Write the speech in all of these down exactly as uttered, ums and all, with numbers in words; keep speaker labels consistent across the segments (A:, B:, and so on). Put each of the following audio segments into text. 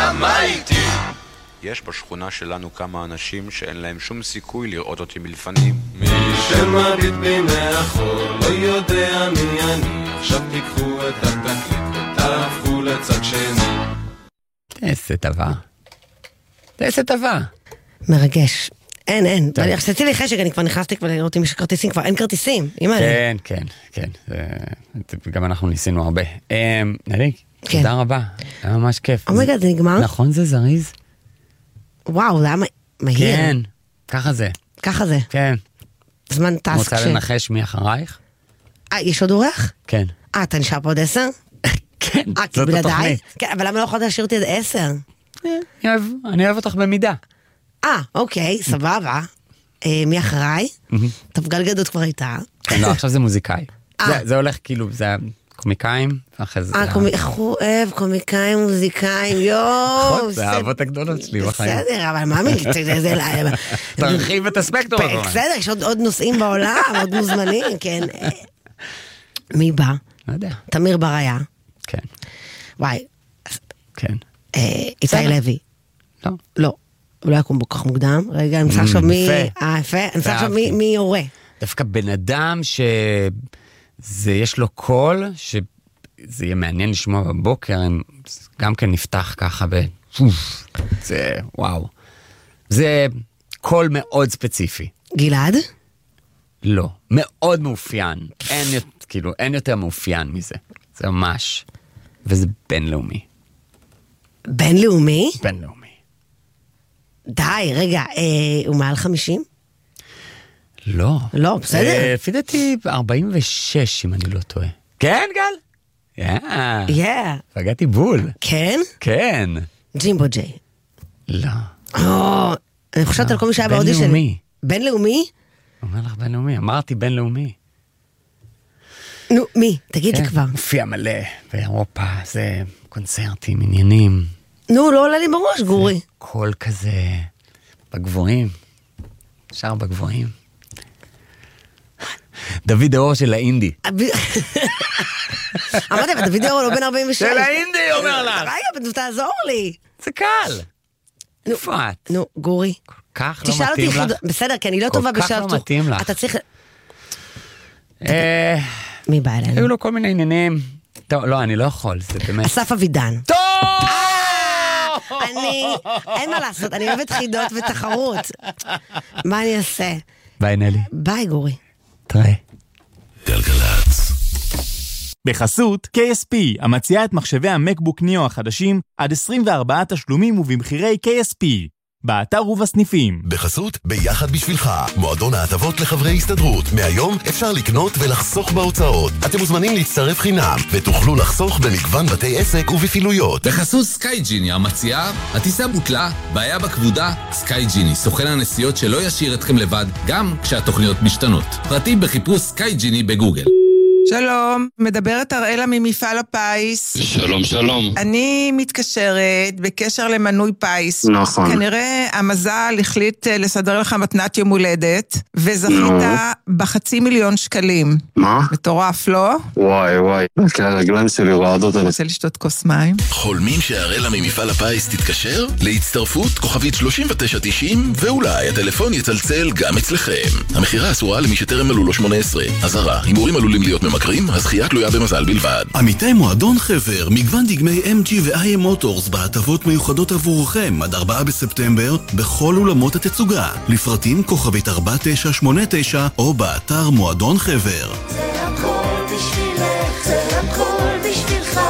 A: מה איתי?
B: יש בשכונה שלנו כמה אנשים שאין להם שום סיכוי לראות אותי מלפנים.
A: מי שמביט בי מאחור לא יודע מי אני. עכשיו תיקחו את התקליט ותהפכו לצד שני.
C: איזה טבע. איזה טבע.
D: מרגש. אין, אין. עשיתי לי חשק, אני כבר נכנסתי כבר לראות אם יש כרטיסים, כבר אין כרטיסים.
C: כן, כן, כן. גם אנחנו ניסינו הרבה. נריק, תודה רבה. היה ממש כיף.
D: אומייגד, זה נגמר?
C: נכון, זה זריז?
D: וואו, זה היה מהיר.
C: כן, ככה זה.
D: ככה זה.
C: כן.
D: זמן טסק.
C: רוצה לנחש מי אחרייך?
D: אה, יש עוד אורח?
C: כן.
D: אה, אתה נשאר פה עוד עשר?
C: כן,
D: זאת התוכנית. כן, אבל למה לא יכולת להשאיר אותי עד עשר?
C: אני אוהב אותך במידה.
D: אה, אוקיי, סבבה. מי אחריי? טוב, גלגדות כבר הייתה.
C: כן, לא, עכשיו זה מוזיקאי. זה הולך כאילו, זה קומיקאים, אחרי זה...
D: אה, איך הוא אוהב, קומיקאים, מוזיקאים, יואו.
C: נכון, זה האהבות הגדולות שלי בחיים.
D: בסדר, אבל מה מילי?
C: תרחיב את הספקטרום.
D: בסדר, יש עוד נושאים בעולם, עוד מוזמנים, כן. מי בא?
C: לא יודע.
D: תמיר בריה.
C: כן.
D: וואי.
C: כן.
D: איתי לוי.
C: לא.
D: לא. הוא לא יקום בו כך מוקדם. רגע, אני מצא עכשיו מי... אה, יפה. אני מצא עכשיו מי יורה.
C: דווקא בן אדם שזה יש לו קול, שזה יהיה מעניין לשמוע בבוקר, גם כן נפתח ככה ב... זה, וואו. זה קול מאוד ספציפי.
D: גלעד?
C: לא. מאוד מאופיין. אין, כאילו, אין יותר מאופיין מזה. זה ממש. וזה בינלאומי.
D: בינלאומי?
C: בינלאומי.
D: די, רגע, אה, הוא מעל חמישים?
C: לא.
D: לא, בסדר.
C: לפי דעתי ארבעים ושש, אם אני לא טועה. כן, גל? יאה.
D: יאה.
C: פגעתי בול.
D: כן?
C: כן.
D: ג'ימבו ג'יי.
C: לא.
D: או, אני חושבת על כל מי שהיה באודישן.
C: בינלאומי.
D: בינלאומי?
C: אומר לך בינלאומי, אמרתי בינלאומי.
D: נו, מי? תגידי כבר.
C: מופיע מלא באירופה, זה קונצרטים, עניינים.
D: נו, לא עולה לי בראש, גורי.
C: קול כזה, בגבוהים. שר בגבוהים. דוד האור של האינדי.
D: אמרתי, אבל דוד האור לא בן ארבעים ושש.
C: של האינדי, אומר לך.
D: רגע, תעזור לי.
C: זה קל. איפה את?
D: נו, גורי.
C: כל כך לא מתאים לך.
D: בסדר, כי אני לא טובה בשלב.
C: כל כך לא מתאים לך.
D: אתה צריך... מי בא אלינו?
C: היו לו כל מיני עניינים. טוב, לא, אני לא יכול, זה באמת...
D: אסף אבידן.
C: טוב!
D: אני, אין מה לעשות, אני אוהבת חידות ותחרות. מה אני אעשה?
C: ביי נלי.
D: ביי גורי.
C: תראה.
E: גלגלץ. בחסות קיי אס פי, המציעה את מחשבי המקבוק ניאו החדשים עד עשרים וארבעה תשלומים ובמחירי קיי אס פי. באתר ובסניפים.
F: בחסות ביחד בשבילך, מועדון ההטבות לחברי הסתדרות. מהיום אפשר לקנות ולחסוך בהוצאות. אתם מוזמנים להצטרף חינם ותוכלו לחסוך במגוון בתי עסק ובפעילויות.
G: בחסות סקייג'יני המציעה, הטיסה בוטלה, בעיה בכבודה, סקייג'יני, סוכן הנסיעות שלא ישאיר אתכם לבד גם כשהתוכניות משתנות. פרטים בחיפוש סקייג'יני בגוגל.
H: שלום, מדברת אראלה ממפעל הפיס.
I: שלום, שלום.
H: אני מתקשרת בקשר למנוי פיס.
I: נכון.
H: כנראה המזל החליט לסדר לך מתנת יום הולדת, וזכית בחצי מיליון שקלים.
I: מה?
H: מטורף, לא?
I: וואי, וואי. כי הרגליים שלי רועדות.
H: אני רוצה לשתות כוס מים.
F: חולמים שהאראלה ממפעל הפיס תתקשר? להצטרפות כוכבית שלושים ותשע תשעים, ואולי הטלפון יצלצל גם אצלכם. המחירה אסורה למי שטרם מלאו לו שמונה עשרה. אזהרה, הימורים עלולים להיות ממכרים, הזכייה תלויה במזל בלבד.
J: עמיתי מועדון חבר, מגוון דגמי אם ג'י ו-איי אם מוטורס בהטבות מיוחדות עבורכם עד ארבעה בספטמבר בכל אולמות התצוגה. לפרטים כוכבית ארבע תשע שמונה תשע או באתר מועדון חבר.
K: זה הכל בשבילך, זה הכל בשבילך,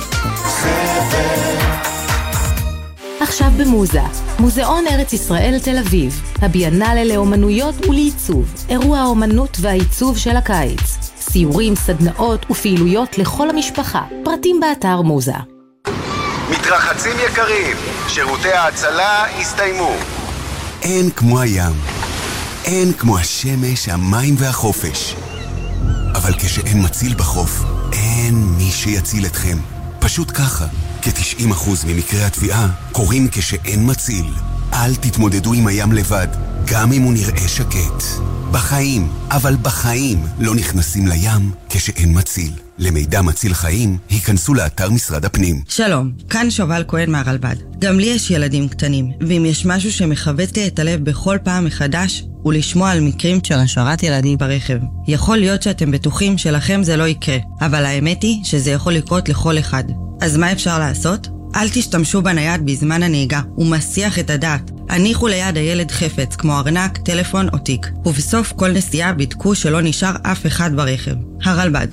K: חבר.
L: עכשיו במוזה, מוזיאון ארץ ישראל תל אביב, הביאנלה לאומנויות ולעיצוב, אירוע האומנות והעיצוב של הקיץ. סיורים, סדנאות ופעילויות לכל המשפחה. פרטים באתר מוזה.
M: מתרחצים יקרים, שירותי ההצלה הסתיימו.
N: אין כמו הים, אין כמו השמש, המים והחופש. אבל כשאין מציל בחוף, אין מי שיציל אתכם. פשוט ככה, כ-תשעים אחוז ממקרי התביעה קורים כשאין מציל. אל תתמודדו עם הים לבד, גם אם הוא נראה שקט. בחיים, אבל בחיים לא נכנסים לים כשאין מציל. למידע מציל חיים, היכנסו לאתר משרד הפנים.
O: שלום, כאן שובל כהן מהרלב"ד. גם לי יש ילדים קטנים, ואם יש משהו שמחבט לי את הלב בכל פעם מחדש, הוא לשמוע על מקרים של השארת ילדים ברכב. יכול להיות שאתם בטוחים שלכם זה לא יקרה, אבל האמת היא שזה יכול לקרות לכל אחד. אז מה אפשר לעשות? אל תשתמשו בנייד בזמן הנהיגה, הוא מסיח את הדעת. הניחו ליד הילד חפץ, כמו ארנק, טלפון או תיק. ובסוף כל נסיעה בדקו שלא נשאר אף אחד ברכב. הרלב"ד.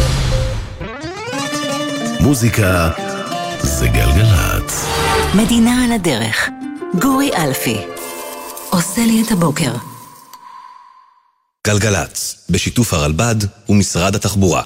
F: מוזיקה זה גלגלצ.
L: מדינה על הדרך. גורי אלפי. עושה לי את הבוקר.
P: גלגלצ, בשיתוף הרלב"ד ומשרד התחבורה.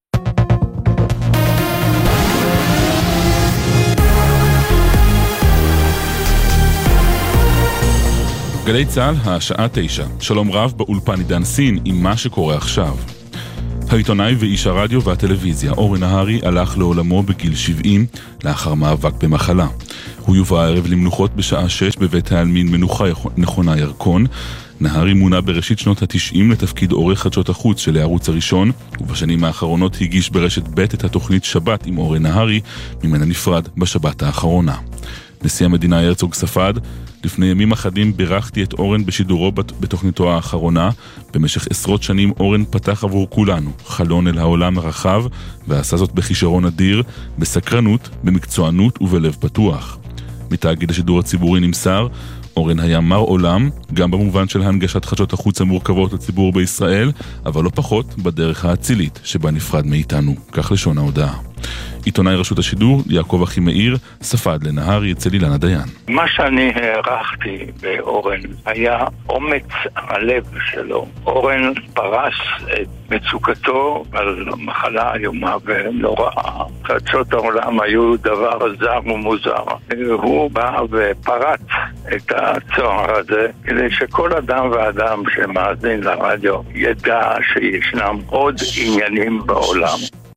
Q: גלי צהל, השעה תשע. שלום רב באולפן עידן סין עם מה שקורה עכשיו. העיתונאי ואיש הרדיו והטלוויזיה אורן נהרי הלך לעולמו בגיל שבעים לאחר מאבק במחלה. הוא יובא הערב למנוחות בשעה שש בבית העלמין מנוחה נכונה ירקון. נהרי מונה בראשית שנות התשעים לתפקיד עורך חדשות החוץ של הערוץ הראשון, ובשנים האחרונות הגיש ברשת ב' את התוכנית שבת עם אורן נהרי, ממנה נפרד בשבת האחרונה. נשיא המדינה הרצוג ספד, לפני ימים אחדים בירכתי את אורן בשידורו בתוכניתו האחרונה. במשך עשרות שנים אורן פתח עבור כולנו חלון אל העולם הרחב, ועשה זאת בכישרון אדיר, בסקרנות, במקצוענות ובלב פתוח. מתאגיד השידור הציבורי נמסר, אורן היה מר עולם, גם במובן של הנגשת חדשות החוץ המורכבות לציבור בישראל, אבל לא פחות בדרך האצילית שבה נפרד מאיתנו. כך לשון ההודעה. עיתונאי רשות השידור, יעקב אחימאיר, ספד לנהרי אצל אילנה דיין.
R: מה שאני הערכתי באורן היה אומץ הלב שלו. אורן פרס את מצוקתו על מחלה איומה ונוראה. חדשות העולם היו דבר זר ומוזר. הוא בא ופרץ את הצוהר הזה כדי שכל אדם ואדם שמאזין לרדיו ידע שישנם עוד עניינים בעולם.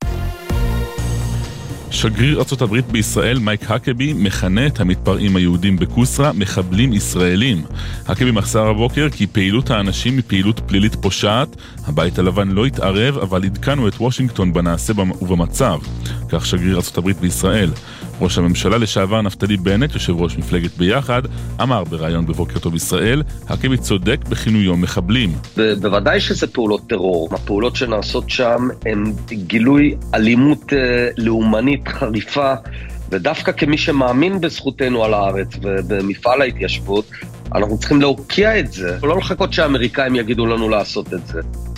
Q: שגריר ארצות הברית בישראל מייק הקבי מכנה את המתפרעים היהודים בקוסרה מחבלים ישראלים. הקבי מחסר הבוקר כי פעילות האנשים היא פעילות פלילית פושעת. הבית הלבן לא התערב, אבל עדכנו את וושינגטון בנעשה ובמצב. כך שגריר ארצות הברית בישראל. ראש הממשלה לשעבר נפתלי בנט, יושב ראש מפלגת ביחד, אמר בראיון בבוקר טוב ישראל, הקבי צודק בכינויו מחבלים.
S: בוודאי שזה פעולות טרור. הפעולות שנעשות שם הם גילוי אלימות לאומנית חריפה, ודווקא כמי שמאמין בזכותנו על הארץ ובמפעל ההתיישבות, אנחנו צריכים להוקיע את זה, ולא לחכות שהאמריקאים יגידו לנו לעשות את זה.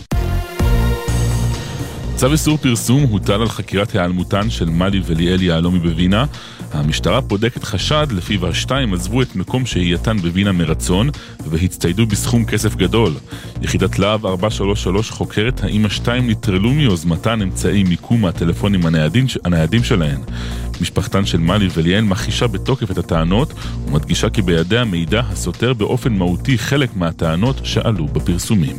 Q: צו איסור פרסום הוטל על חקירת העלמותן של מלי וליאל יהלומי בווינה. המשטרה בודקת חשד לפיו השתיים עזבו את מקום שהייתן בווינה מרצון והצטיידו בסכום כסף גדול. יחידת להב ארבע שלוש שלוש חוקרת האם השתיים נטרלו מיוזמתן אמצעי מיקום מהטלפונים הניידים, הניידים שלהן. משפחתן של מלי וליאל מכחישה בתוקף את הטענות ומדגישה כי בידיה מידע הסותר באופן מהותי חלק מהטענות שעלו בפרסומים.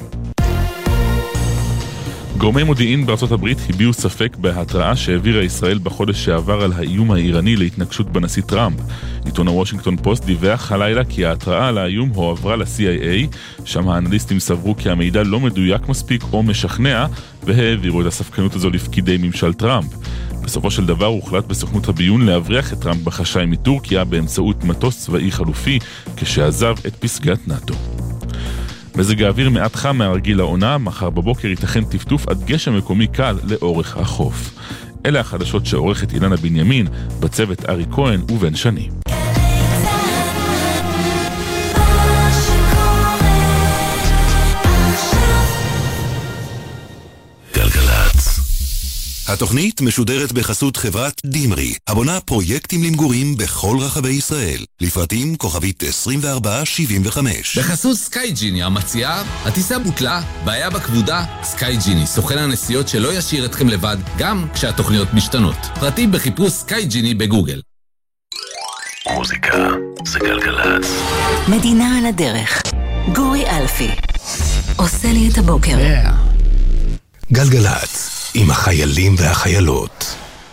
Q: גורמי מודיעין בארצות הברית הביעו ספק בהתראה שהעבירה ישראל בחודש שעבר על האיום האיראני להתנגשות בנשיא טראמפ. עיתון הוושינגטון פוסט דיווח הלילה כי ההתראה על האיום הועברה ל-סי איי איי, שם האנליסטים סברו כי המידע לא מדויק מספיק או משכנע, והעבירו את הספקנות הזו לפקידי ממשל טראמפ. בסופו של דבר הוחלט בסוכנות הביון להבריח את טראמפ בחשאי מטורקיה באמצעות מטוס צבאי חלופי כשעזב את פסגת נאטו. מזג האוויר מעט חם מהרגיל לעונה, מחר בבוקר ייתכן טפטוף עד גשם מקומי קל לאורך החוף. אלה החדשות שעורכת אילנה בנימין, בצוות ארי כהן ובן שני.
J: התוכנית משודרת בחסות חברת דימרי, הבונה פרויקטים למגורים בכל רחבי ישראל. לפרטים כוכבית עשרים וארבע שבעים וחמש.
G: בחסות סקאי ג'יני המציעה, הטיסה בוטלה, בעיה בכבודה, סקאי ג'יני, סוכן הנסיעות שלא ישאיר אתכם לבד, גם כשהתוכניות משתנות. פרטים בחיפוש סקאי ג'יני בגוגל.
F: מוזיקה זה גלגלצ.
L: מדינה על הדרך. גורי אלפי. עושה לי את הבוקר.
N: Yeah. גלגלצ. עם החיילים והחיילות.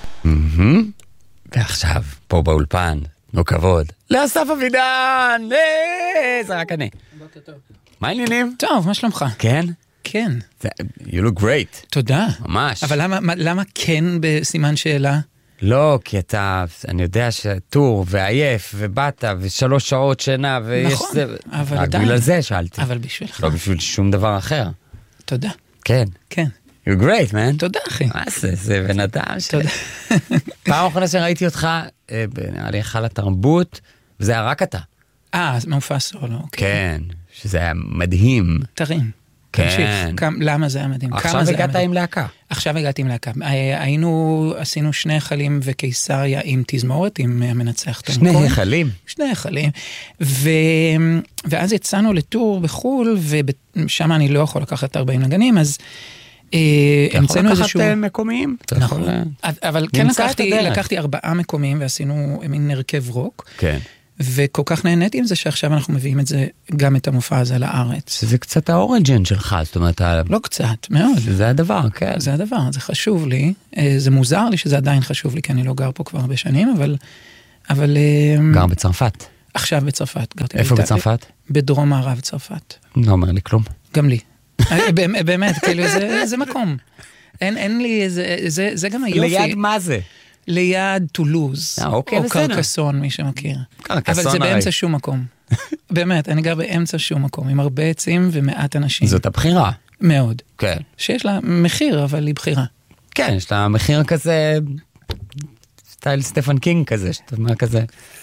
C: ועכשיו, פה באולפן, נו כבוד, לאסף אבידן! זה רק אני. מה העניינים?
T: טוב, מה שלומך?
C: כן?
T: כן.
C: You look great.
T: תודה.
C: ממש.
T: אבל למה, למה כן בסימן שאלה?
C: לא, כי אתה, אני יודע שטור ועייף ובאת ושלוש שעות שינה ויש
T: נכון,
C: זה.
T: אבל
C: רק
T: עדיין.
C: בגלל זה שאלתי.
T: אבל בשבילך.
C: לא בשביל שום דבר אחר.
T: תודה.
C: כן.
T: כן.
C: You're great, man.
T: תודה, אחי.
C: מה זה? זה בן אדם ש...
T: תודה.
C: פעם אחרונה שראיתי אותך, נראה לי היכל התרבות, וזה היה רק אתה.
T: אה, מופע סולו, אוקיי.
C: כן, שזה היה מדהים.
T: תרים.
C: כן.
T: כמה, למה זה היה מדהים?
C: עכשיו הגעת עם להקה.
T: עכשיו הגעתי עם להקה. היינו, עשינו שני החלים וקיסריה עם תזמורת, עם המנצח תום כהן.
C: שני החלים?
T: שני החלים. ו... ואז יצאנו לטור בחול, ושם אני לא יכול לקחת ארבעים נגנים, אז המצאנו איזשהו...
C: אתה יכול לקחת מקומיים.
T: נכון. אבל כן לקחתי, לקחתי ארבעה מקומיים, ועשינו מין הרכב רוק.
C: כן.
T: וכל כך נהניתי עם זה שעכשיו אנחנו מביאים את זה, גם את המופע הזה לארץ.
C: זה קצת האוריג'ן שלך, זאת אומרת...
T: לא קצת, מאוד.
C: זה הדבר, כן.
T: זה הדבר, זה חשוב לי. זה מוזר לי שזה עדיין חשוב לי, כי אני לא גר פה כבר הרבה שנים, אבל... אבל
C: גר בצרפת.
T: עכשיו בצרפת.
C: איפה בצרפת?
T: בדרום מערב צרפת.
C: לא אומר לי כלום.
T: גם לי. באמת, כאילו, זה מקום. אין לי, זה גם היופי.
C: ליד מה זה?
T: ליד טולוז, או קרקסון, מי שמכיר. אבל זה באמצע שום מקום. באמת, אני גר באמצע שום מקום, עם הרבה עצים ומעט אנשים.
C: זאת הבחירה.
T: מאוד.
C: כן.
T: שיש לה מחיר, אבל היא בחירה.
C: כן, יש לה מחיר כזה, סטייל סטפן קינג כזה, שאתה אומר כזה,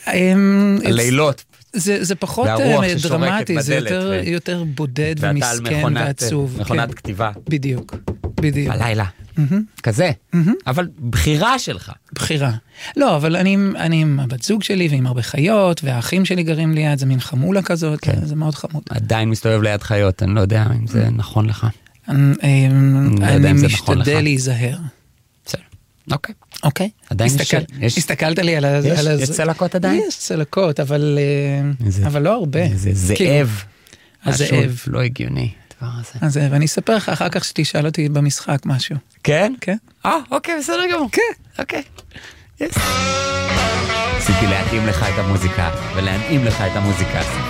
C: הלילות.
T: זה פחות דרמטי, זה יותר בודד ומסכן ועצוב.
C: מכונת כתיבה.
T: בדיוק, בדיוק.
C: בלילה. כזה, אבל בחירה שלך.
T: בחירה. לא, אבל אני עם הבת זוג שלי ועם הרבה חיות, והאחים שלי גרים ליד, זה מין חמולה כזאת, זה מאוד חמוד.
C: עדיין מסתובב ליד חיות, אני לא יודע אם זה נכון לך.
T: אני משתדל להיזהר.
C: בסדר, אוקיי.
T: אוקיי.
C: עדיין
T: יש... הסתכלת לי על...
C: יש צלקות עדיין?
T: יש צלקות, אבל לא הרבה.
C: זה זאב.
T: הזאב.
C: לא הגיוני.
T: אז ואני אספר לך אחר כך שתשאל אותי במשחק משהו.
C: כן?
T: כן.
C: אה, אוקיי, בסדר גמור.
T: כן.
C: אוקיי. רציתי להתאים לך את המוזיקה, ולהנעים לך את המוזיקה.